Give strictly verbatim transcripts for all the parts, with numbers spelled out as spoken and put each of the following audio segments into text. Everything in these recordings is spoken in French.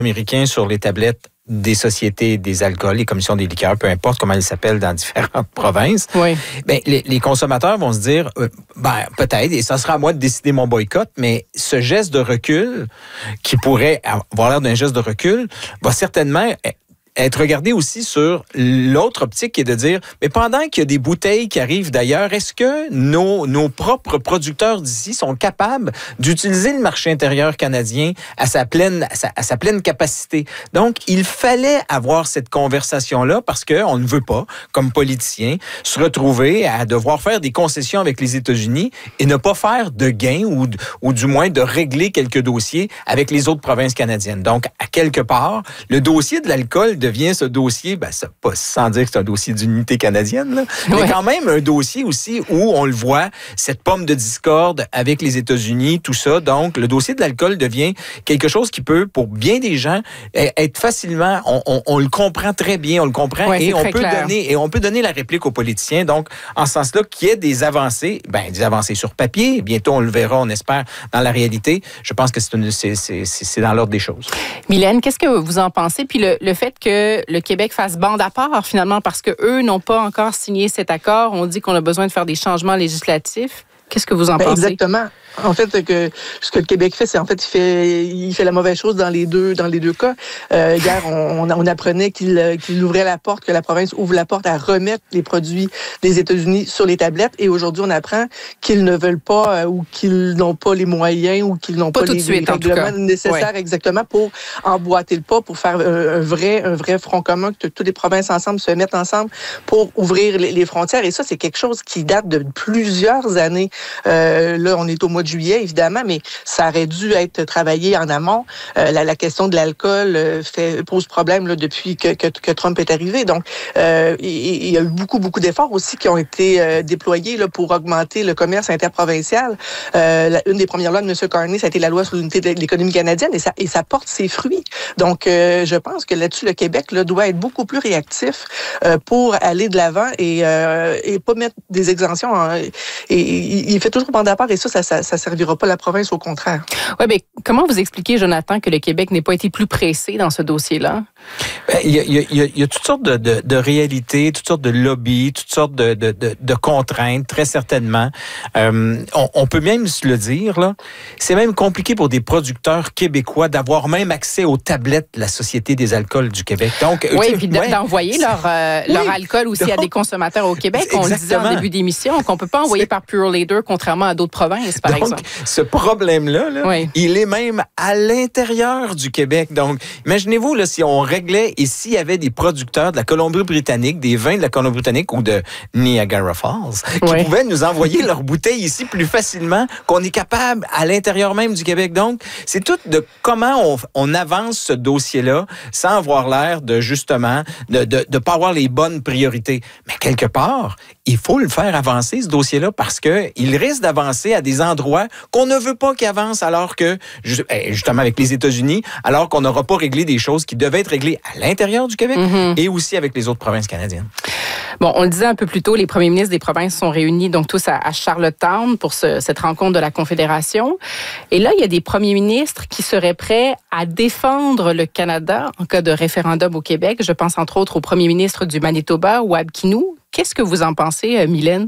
américain sur les tablettes des sociétés des alcools, les commissions des liqueurs, peu importe comment elles s'appellent dans différentes provinces, oui. ben, les, les consommateurs vont se dire, euh, ben, peut-être, et ça sera à moi de décider mon boycott, mais ce geste de recul, qui pourrait avoir l'air d'un geste de recul, va certainement être regardé aussi sur l'autre optique qui est de dire, mais pendant qu'il y a des bouteilles qui arrivent d'ailleurs, est-ce que nos, nos propres producteurs d'ici sont capables d'utiliser le marché intérieur canadien à sa pleine, à sa, à sa pleine capacité? Donc, il fallait avoir cette conversation-là parce qu'on ne veut pas, comme politicien, se retrouver à devoir faire des concessions avec les États-Unis et ne pas faire de gains ou, ou du moins de régler quelques dossiers avec les autres provinces canadiennes. Donc, à quelque part, le dossier de l'alcool devient ce dossier, ben, ça, pas, sans dire que c'est un dossier d'unité canadienne, là, ouais. mais quand même un dossier aussi où on le voit, cette pomme de discorde avec les États-Unis, tout ça. Donc, le dossier de l'alcool devient quelque chose qui peut, pour bien des gens, être facilement, on, on, on le comprend très bien, on le comprend ouais, et on peut clair. donner et on peut donner la réplique aux politiciens. Donc, en ce sens-là, qu'il y ait des avancées, ben, des avancées sur papier. Bientôt, on le verra, on espère, dans la réalité. Je pense que c'est, une, c'est, c'est, c'est dans l'ordre des choses. Mylène, qu'est-ce que vous en pensez? Puis le, le fait que le Québec fasse bande à part, finalement, parce qu'eux n'ont pas encore signé cet accord. On dit qu'on a besoin de faire des changements législatifs. Qu'est-ce que vous en ben pensez? Exactement. En fait, que ce que le Québec fait, c'est en fait, il fait, il fait la mauvaise chose dans les deux, dans les deux cas. Euh, hier, on, on apprenait qu'il, qu'il ouvrait la porte, que la province ouvre la porte à remettre les produits des États-Unis sur les tablettes. Et aujourd'hui, on apprend qu'ils ne veulent pas euh, ou qu'ils n'ont pas les moyens ou qu'ils n'ont pas, pas les, suite, les règlements nécessaires ouais. exactement pour emboîter le pas, pour faire un, un vrai, un vrai front commun, que toutes les provinces ensemble se mettent ensemble pour ouvrir les, les frontières. Et ça, c'est quelque chose qui date de plusieurs années. Euh, là, on est au mois de juillet, évidemment, mais ça aurait dû être travaillé en amont. Euh, la, la question de l'alcool euh, fait, pose problème là, depuis que, que, que Trump est arrivé. Donc, euh, il, il y a eu beaucoup, beaucoup d'efforts aussi qui ont été euh, déployés là, pour augmenter le commerce interprovincial. Euh, la, une des premières lois de M. Carney, ça a été la loi sur l'unité de l'économie canadienne et ça, et ça porte ses fruits. Donc, euh, je pense que là-dessus, le Québec là, doit être beaucoup plus réactif euh, pour aller de l'avant et, euh, et pas mettre des exemptions. En, et, et, il fait toujours bande à part et ça, ça, ça, ça servira pas la province, au contraire. Oui, mais comment vous expliquez, Jonathan, que le Québec n'ait pas été plus pressé dans ce dossier-là? Ben, il, y a, il, y a, il y a toutes sortes de, de, de réalités, toutes sortes de lobbies, toutes sortes de, de, de, de contraintes, très certainement. Euh, on, on peut même se le dire, là, c'est même compliqué pour des producteurs québécois d'avoir même accès aux tablettes de la Société des alcools du Québec. Donc, oui, et puis ouais, d'envoyer leur, euh, oui, leur alcool aussi donc, à des consommateurs au Québec. On le disait en début d'émission, qu'on ne peut pas envoyer c'est... par Pure Leader, contrairement à d'autres provinces, par donc, exemple. Ce problème-là, là, oui. il est même à l'intérieur du Québec. Donc, imaginez-vous là, si on réglait et s'il y avait des producteurs de la Colombie-Britannique, des vins de la Colombie-Britannique ou de Niagara Falls, qui oui. pouvaient nous envoyer leurs bouteilles ici plus facilement qu'on est capable à l'intérieur même du Québec. Donc, c'est tout de comment on, on avance ce dossier-là sans avoir l'air de, justement, de ne de, de pas avoir les bonnes priorités. Mais quelque part, il faut le faire avancer, ce dossier-là, parce qu'il risque d'avancer à des endroits qu'on ne veut pas qu'il avance, alors que, justement avec les États-Unis, alors qu'on n'aura pas réglé des choses qui devaient être réglées à l'intérieur du Québec mm-hmm. et aussi avec les autres provinces canadiennes. Bon, on le disait un peu plus tôt, les premiers ministres des provinces sont réunis donc tous à, à Charlottetown pour ce, cette rencontre de la Confédération. Et là, il y a des premiers ministres qui seraient prêts à défendre le Canada en cas de référendum au Québec. Je pense entre autres au premier ministre du Manitoba, Wab Kinew. Qu'est-ce que vous en pensez, Mylène?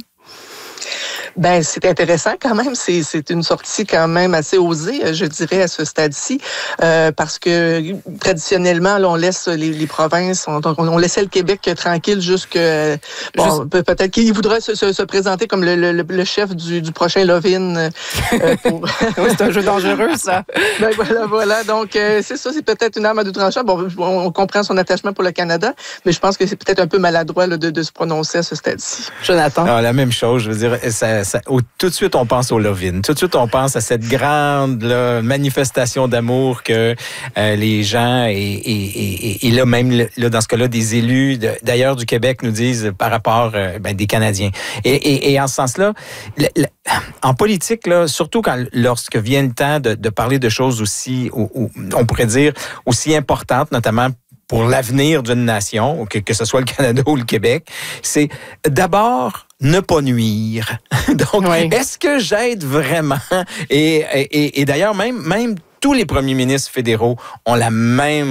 Ben, c'est intéressant quand même. C'est, c'est une sortie quand même assez osée, je dirais, à ce stade-ci, euh, parce que traditionnellement, là, on laisse les, les provinces, on, on laissait le Québec tranquille jusque bon, Juste... peut-être qu'il voudra se, se, se présenter comme le, le, le chef du, du prochain Love-In. Euh, pour... oui, c'est un jeu dangereux, ça. Ben voilà, voilà. Donc, euh, c'est ça, c'est peut-être une arme à deux tranchants. Bon, on comprend son attachement pour le Canada, mais je pense que c'est peut-être un peu maladroit là, de, de se prononcer à ce stade-ci. Jonathan? Ah, la même chose, je veux dire, ça, ça, au, tout de suite, on pense au Love-In. Tout de suite, on pense à cette grande là, manifestation d'amour que euh, les gens, et, et, et, et là, même là, dans ce cas-là, des élus de, d'ailleurs du Québec nous disent par rapport euh, ben, des Canadiens. Et, et, et en ce sens-là, le, le, en politique, là, surtout quand lorsque vient le temps de, de parler de choses aussi, ou, ou, on pourrait dire, aussi importantes, notamment pour l'avenir d'une nation, que, que ce soit le Canada ou le Québec, c'est d'abord ne pas nuire. Donc, oui. Est-ce que j'aide vraiment? Et, et, et d'ailleurs, même, même tous les premiers ministres fédéraux ont la même